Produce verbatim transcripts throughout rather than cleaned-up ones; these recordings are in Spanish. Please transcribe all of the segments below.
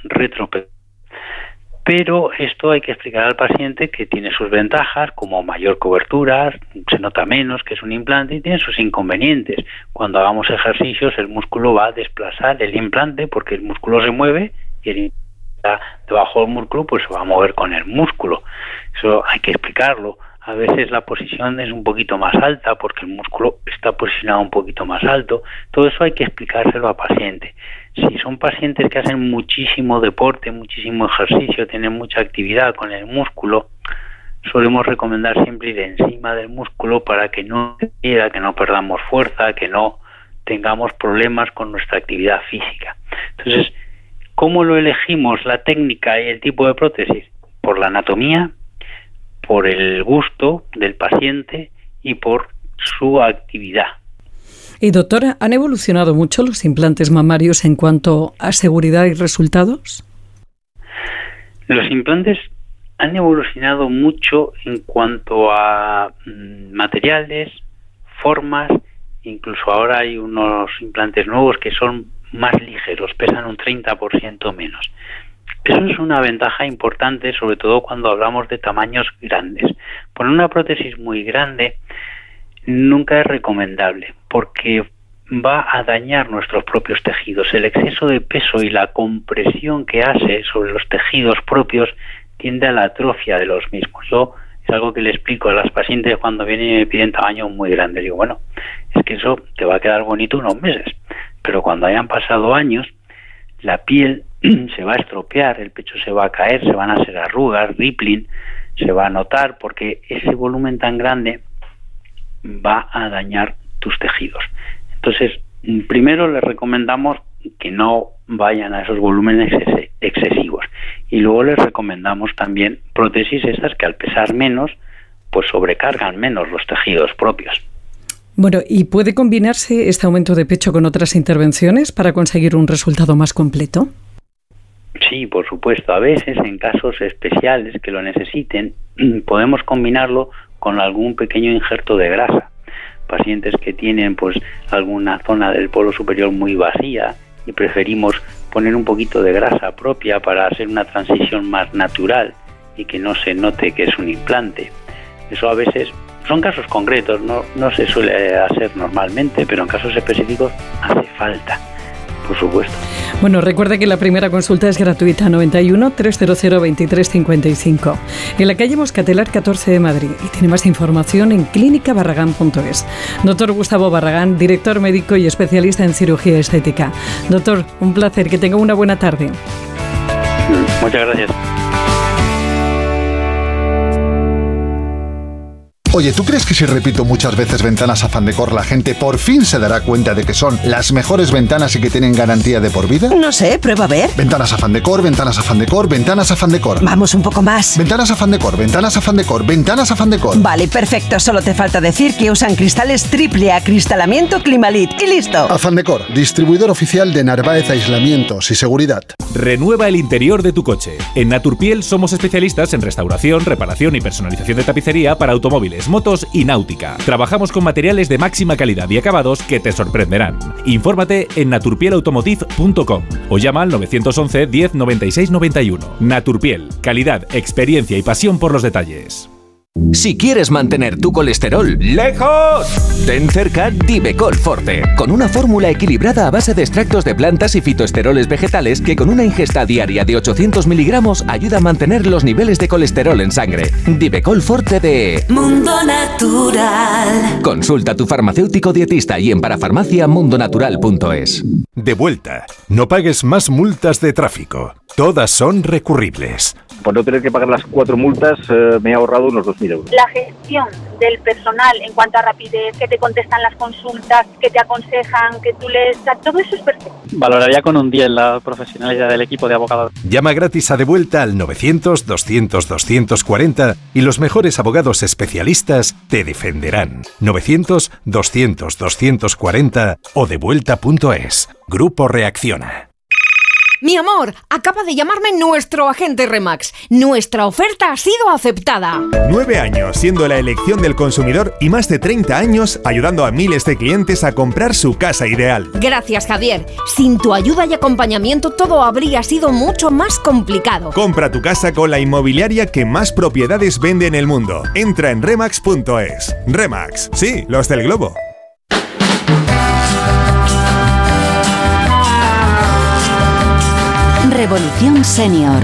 retroperitoneal. Pero esto hay que explicar al paciente que tiene sus ventajas, como mayor cobertura, se nota menos que es un implante, y tiene sus inconvenientes. Cuando hagamos ejercicios, el músculo va a desplazar el implante porque el músculo se mueve y el implante debajo del músculo pues se va a mover con el músculo. Eso hay que explicarlo. A veces la posición es un poquito más alta porque el músculo está posicionado un poquito más alto. Todo eso hay que explicárselo al paciente. Si son pacientes que hacen muchísimo deporte, muchísimo ejercicio, tienen mucha actividad con el músculo, solemos recomendar siempre ir encima del músculo para que no que no perdamos fuerza, que no tengamos problemas con nuestra actividad física. Entonces, ¿cómo lo elegimos, la técnica y el tipo de prótesis? Por la anatomía, por el gusto del paciente y por su actividad. Y doctora, ¿han evolucionado mucho los implantes mamarios en cuanto a seguridad y resultados? Los implantes han evolucionado mucho en cuanto a mm, materiales, formas, incluso ahora hay unos implantes nuevos que son más ligeros, pesan un treinta por ciento menos. Eso es una ventaja importante, sobre todo cuando hablamos de tamaños grandes. Poner una prótesis muy grande nunca es recomendable porque va a dañar nuestros propios tejidos. El exceso de peso y la compresión que hace sobre los tejidos propios tiende a la atrofia de los mismos. Yo es algo que le explico a las pacientes cuando vienen y me piden tamaño muy grande. Digo, bueno, es que eso te va a quedar bonito unos meses, pero cuando hayan pasado años, la piel se va a estropear, el pecho se va a caer, se van a hacer arrugas, rippling, se va a notar porque ese volumen tan grande va a dañar tus tejidos. Entonces, primero les recomendamos que no vayan a esos volúmenes excesivos y luego les recomendamos también prótesis esas que al pesar menos, pues sobrecargan menos los tejidos propios. Bueno, ¿y puede combinarse este aumento de pecho con otras intervenciones para conseguir un resultado más completo? Sí, por supuesto. A veces, en casos especiales que lo necesiten, podemos combinarlo con algún pequeño injerto de grasa. Pacientes que tienen pues alguna zona del polo superior muy vacía y preferimos poner un poquito de grasa propia para hacer una transición más natural y que no se note que es un implante. Eso a veces son casos concretos, no, no se suele hacer normalmente, pero en casos específicos hace falta, por supuesto. Bueno, recuerda que la primera consulta es gratuita, noventa y uno, trescientos veintitrés cincuenta y cinco, en la calle Moscatelar catorce de Madrid, y tiene más información en clínica barragán punto es. Doctor Gustavo Barragán, director médico y especialista en cirugía estética. Doctor, un placer, que tenga una buena tarde. Muchas gracias. Oye, ¿tú crees que si repito muchas veces ventanas Afán Decor la gente por fin se dará cuenta de que son las mejores ventanas y que tienen garantía de por vida? No sé, prueba a ver. Ventanas Afán Decor, ventanas Afán Decor, ventanas Afán Decor. Vamos un poco más. Ventanas Afán Decor, ventanas Afán Decor, ventanas Afán Decor. Vale, perfecto. Solo te falta decir que usan cristales triple acristalamiento Climalit y listo. Afán Decor, distribuidor oficial de Narváez Aislamientos y Seguridad. Renueva el interior de tu coche. En Naturpiel somos especialistas en restauración, reparación y personalización de tapicería para automóviles, motos y náutica. Trabajamos con materiales de máxima calidad y acabados que te sorprenderán. Infórmate en naturpiel automotive punto com o llama al nueve once, diez, noventa y seis, noventa y uno. Naturpiel, calidad, experiencia y pasión por los detalles. Si quieres mantener tu colesterol lejos, ten cerca Divecol Forte, con una fórmula equilibrada a base de extractos de plantas y fitoesteroles vegetales que con una ingesta diaria de ochocientos miligramos ayuda a mantener los niveles de colesterol en sangre. Divecol Forte de Mundo Natural. Consulta a tu farmacéutico dietista y en parafarmacia mundo natural punto es. De vuelta, no pagues más multas de tráfico. Todas son recurribles. Por no tener que pagar las cuatro multas, eh, me he ahorrado unos dos mil euros. La gestión del personal en cuanto a rapidez, que te contestan las consultas, que te aconsejan, que tú les... Todo eso es perfecto. Valoraría con un diez la profesionalidad del equipo de abogados. Llama gratis a De Vuelta al novecientos, doscientos, doscientos cuarenta y los mejores abogados especialistas te defenderán. novecientos, doscientos, doscientos cuarenta o devuelta punto es. Grupo Reacciona. Mi amor, acaba de llamarme nuestro agente Remax. Nuestra oferta ha sido aceptada. Nueve años siendo la elección del consumidor y más de treinta años ayudando a miles de clientes a comprar su casa ideal. Gracias, Javier. Sin tu ayuda y acompañamiento todo habría sido mucho más complicado. Compra tu casa con la inmobiliaria que más propiedades vende en el mundo. Entra en remax punto es. Remax, sí, los del globo. Revolución Senior.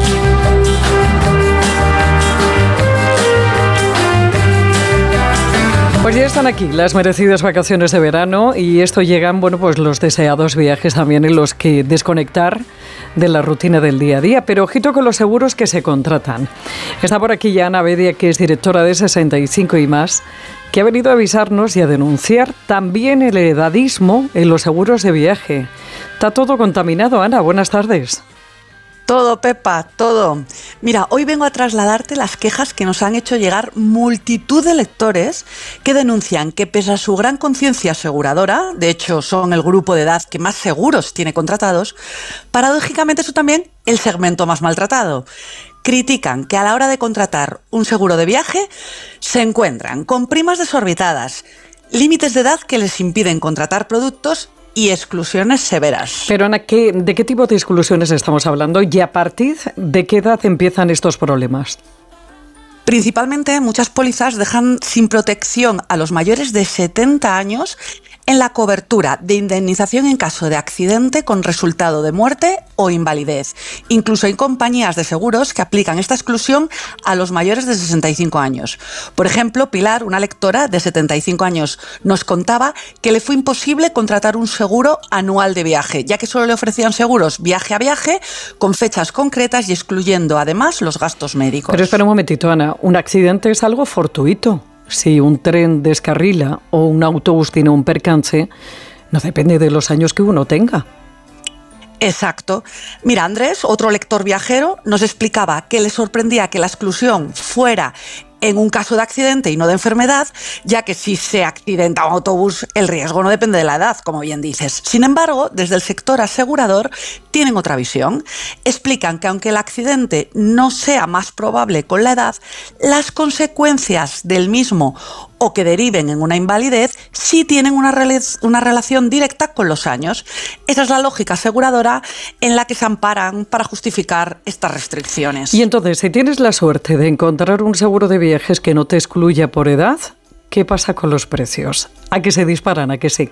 Pues ya están aquí las merecidas vacaciones de verano y esto llegan, bueno, pues los deseados viajes también en los que desconectar de la rutina del día a día, pero ojito con los seguros que se contratan. Está por aquí ya Ana Bedia, que es directora de sesenta y cinco y más, que ha venido a avisarnos y a denunciar también el edadismo en los seguros de viaje. Está todo contaminado, Ana, buenas tardes. Todo, Pepa, todo. Mira, hoy vengo a trasladarte las quejas que nos han hecho llegar multitud de lectores que denuncian que pese a su gran conciencia aseguradora, de hecho son el grupo de edad que más seguros tiene contratados, paradójicamente son también el segmento más maltratado. Critican que a la hora de contratar un seguro de viaje se encuentran con primas desorbitadas, límites de edad que les impiden contratar productos y exclusiones severas. Pero Ana, ¿qué, ¿de qué tipo de exclusiones estamos hablando y a partir de qué edad empiezan estos problemas? Principalmente, muchas pólizas dejan sin protección a los mayores de setenta años en la cobertura de indemnización en caso de accidente con resultado de muerte o invalidez. Incluso hay compañías de seguros que aplican esta exclusión a los mayores de sesenta y cinco años. Por ejemplo, Pilar, una lectora de setenta y cinco años, nos contaba que le fue imposible contratar un seguro anual de viaje, ya que solo le ofrecían seguros viaje a viaje con fechas concretas y excluyendo además los gastos médicos. Pero espera un momentito, Ana, un accidente es algo fortuito. Si un tren descarrila o un autobús tiene un percance, no depende de los años que uno tenga. Exacto. Mira, Andrés, otro lector viajero, nos explicaba que le sorprendía que la exclusión fuera en un caso de accidente y no de enfermedad, ya que si se accidenta un autobús, el riesgo no depende de la edad, como bien dices. Sin embargo, desde el sector asegurador tienen otra visión. Explican que aunque el accidente no sea más probable con la edad, las consecuencias del mismo o que deriven en una invalidez sí tienen una, rel- una relación directa con los años. Esa es la lógica aseguradora en la que se amparan para justificar estas restricciones. Y entonces, si tienes la suerte de encontrar un seguro de viajes que no te excluya por edad, ¿qué pasa con los precios? ¿A que se disparan? ¿A que sí?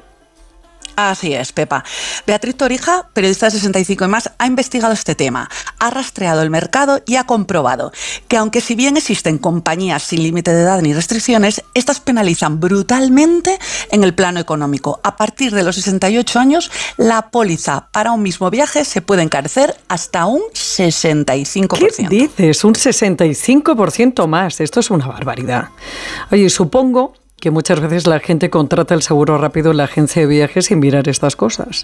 Así es, Pepa. Beatriz Torija, periodista de sesenta y cinco y más, ha investigado este tema, ha rastreado el mercado y ha comprobado que aunque si bien existen compañías sin límite de edad ni restricciones, estas penalizan brutalmente en el plano económico. A partir de los sesenta y ocho años, la póliza para un mismo viaje se puede encarecer hasta un sesenta y cinco por ciento. ¿Qué dices? Un sesenta y cinco por ciento más. Esto es una barbaridad. Oye, supongo que muchas veces la gente contrata el seguro rápido en la agencia de viajes sin mirar estas cosas.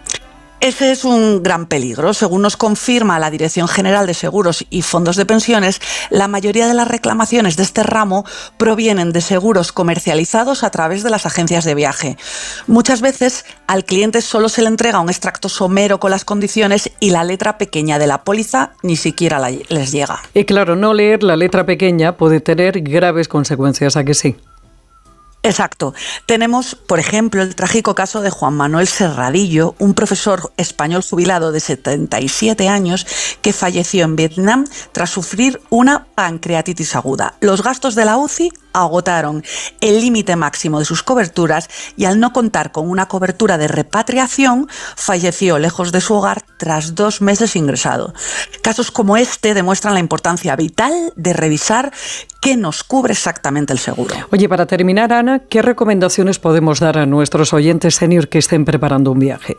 Ese es un gran peligro. Según nos confirma la Dirección General de Seguros y Fondos de Pensiones, la mayoría de las reclamaciones de este ramo provienen de seguros comercializados a través de las agencias de viaje. Muchas veces al cliente solo se le entrega un extracto somero con las condiciones y la letra pequeña de la póliza ni siquiera la, les llega. Y claro, no leer la letra pequeña puede tener graves consecuencias, ¿a que sí? Exacto. Tenemos, por ejemplo, el trágico caso de Juan Manuel Serradillo, un profesor español jubilado de setenta y siete años que falleció en Vietnam tras sufrir una pancreatitis aguda. Los gastos de la U C I agotaron el límite máximo de sus coberturas y al no contar con una cobertura de repatriación, falleció lejos de su hogar tras dos meses ingresado. Casos como este demuestran la importancia vital de revisar qué nos cubre exactamente el seguro. Oye, para terminar, Ana, ¿qué recomendaciones podemos dar a nuestros oyentes senior que estén preparando un viaje?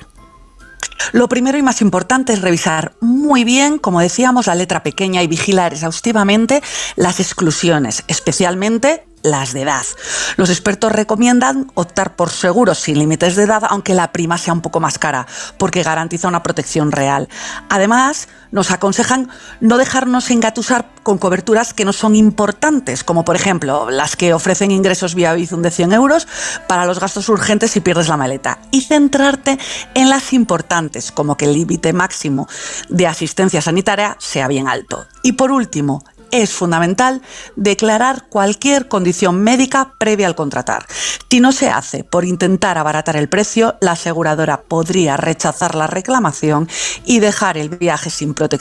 Lo primero y más importante es revisar muy bien, como decíamos, la letra pequeña y vigilar exhaustivamente las exclusiones, especialmente las de edad. Los expertos recomiendan optar por seguros sin límites de edad, aunque la prima sea un poco más cara, porque garantiza una protección real. Además, nos aconsejan no dejarnos engatusar con coberturas que no son importantes, como por ejemplo las que ofrecen ingresos vía Bizum de cien euros para los gastos urgentes si pierdes la maleta, y centrarte en las importantes, como que el límite máximo de asistencia sanitaria sea bien alto. Y por último, es fundamental declarar cualquier condición médica previa al contratar. Si no se hace por intentar abaratar el precio, la aseguradora podría rechazar la reclamación y dejar el viaje sin protección